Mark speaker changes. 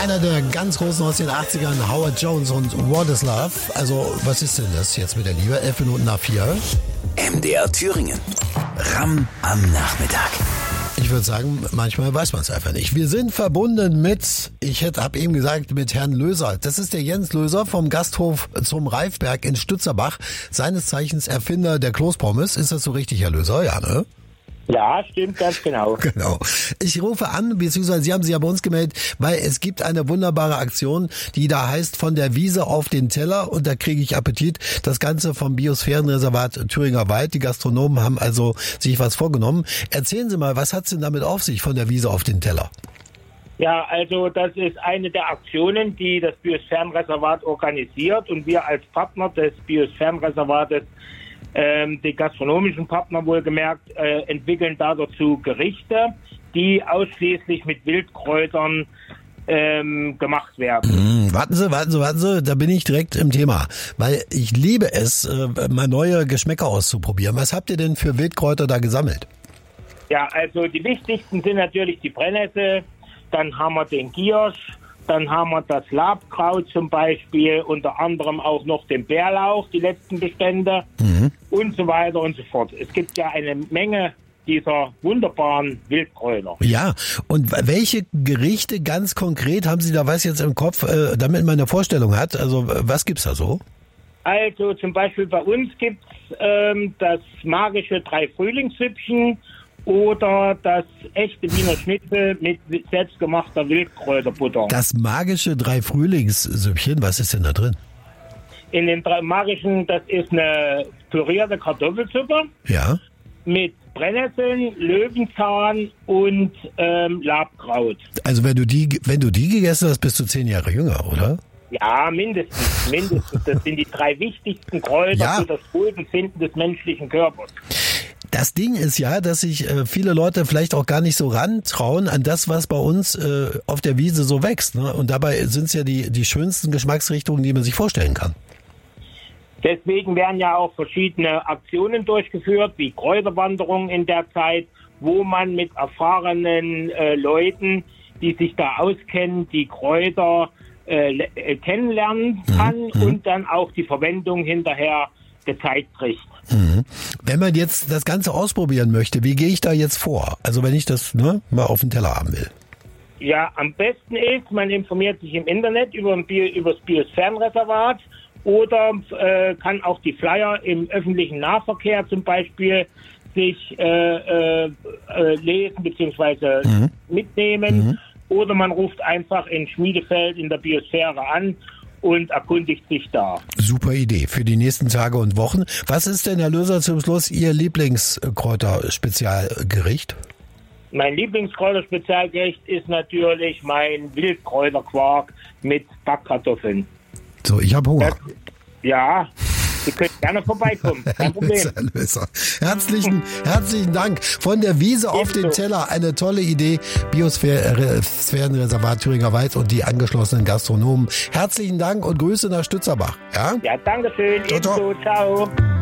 Speaker 1: Einer der ganz großen aus den 80ern, Howard Jones und What is Love. Also, was ist denn das jetzt mit der Liebe? 11 Minuten nach 4.
Speaker 2: MDR Thüringen. Ramm am Nachmittag.
Speaker 1: Ich würde sagen, manchmal weiß man es einfach nicht. Wir sind verbunden mit, habe eben gesagt, mit Herrn Löser. Das ist der Jens Löser vom Gasthof zum Reifberg in Stützerbach. Seines Zeichens Erfinder der Kloßpommes. Ist das so richtig, Herr Löser? Ja, ne?
Speaker 3: Ja, stimmt, ganz genau.
Speaker 1: Genau. Ich rufe an, beziehungsweise Sie haben sich ja bei uns gemeldet, weil es gibt eine wunderbare Aktion, die da heißt von der Wiese auf den Teller und da kriege ich Appetit. Das Ganze vom Biosphärenreservat Thüringer Wald. Die Gastronomen haben also sich was vorgenommen. Erzählen Sie mal, was hat's denn damit auf sich von der Wiese auf den Teller?
Speaker 3: Ja, also das ist eine der Aktionen, die das Biosphärenreservat organisiert und wir als Partner des Biosphärenreservates, die gastronomischen Partner wohlgemerkt, entwickeln dazu Gerichte, die ausschließlich mit Wildkräutern gemacht werden.
Speaker 1: Warten Sie, da bin ich direkt im Thema, weil ich liebe es, mal neue Geschmäcker auszuprobieren. Was habt ihr denn für Wildkräuter da gesammelt?
Speaker 3: Ja, also die wichtigsten sind natürlich die Brennnessel, dann haben wir den Giersch, dann haben wir das Labkraut zum Beispiel, unter anderem auch noch den Bärlauch, die letzten Bestände und so weiter und so fort. Es gibt ja eine Menge dieser wunderbaren Wildkräuter.
Speaker 1: Ja, und welche Gerichte ganz konkret haben Sie da was jetzt im Kopf, damit man eine Vorstellung hat? Also was gibt's da so?
Speaker 3: Also zum Beispiel bei uns gibt's das magische Drei-Frühlingssüppchen oder das echte Wiener Schnitzel mit selbstgemachter Wildkräuterbutter.
Speaker 1: Das magische Drei-Frühlingssüppchen, was ist denn da drin?
Speaker 3: In den magischen, das ist eine pürierte Kartoffelsuppe.
Speaker 1: Ja.
Speaker 3: Mit Brennnesseln, Löwenzahn und Labkraut.
Speaker 1: Also wenn du die gegessen hast, bist du 10 Jahre jünger, oder?
Speaker 3: Ja, mindestens. Das sind die 3 wichtigsten Kräuter für das Wohlbefinden des menschlichen Körpers.
Speaker 1: Das Ding ist ja, dass sich viele Leute vielleicht auch gar nicht so rantrauen an das, was bei uns auf der Wiese so wächst. Ne? Und dabei sind es ja die schönsten Geschmacksrichtungen, die man sich vorstellen kann.
Speaker 3: Deswegen werden ja auch verschiedene Aktionen durchgeführt, wie Kräuterwanderungen in der Zeit, wo man mit erfahrenen Leuten, die sich da auskennen, die Kräuter kennenlernen kann und dann auch die Verwendung hinterher gezeigt kriegt.
Speaker 1: Wenn man jetzt das Ganze ausprobieren möchte, wie gehe ich da jetzt vor? Also wenn ich das mal auf den Teller haben will.
Speaker 3: Ja, am besten ist, man informiert sich im Internet über das Biosphärenreservat oder kann auch die Flyer im öffentlichen Nahverkehr zum Beispiel sich lesen bzw. mitnehmen. Oder man ruft einfach in Schmiedefeld in der Biosphäre an und erkundigt sich da.
Speaker 1: Super Idee für die nächsten Tage und Wochen. Was ist denn, Herr Löser, zum Schluss Ihr Lieblingskräuter-Spezialgericht?
Speaker 3: Mein Lieblingskräuter-Spezialgericht ist natürlich mein Wildkräuterquark mit Backkartoffeln.
Speaker 1: So, ich habe Hunger.
Speaker 3: Ja, Sie können gerne vorbeikommen, kein Problem.
Speaker 1: Herzlichen Dank. Von der Wiese auf den Teller, eine tolle Idee. Biosphärenreservat Thüringer Wald und die angeschlossenen Gastronomen. Herzlichen Dank und Grüße nach Stützerbach. Ja,
Speaker 3: danke schön.
Speaker 1: Ciao.
Speaker 3: Ciao.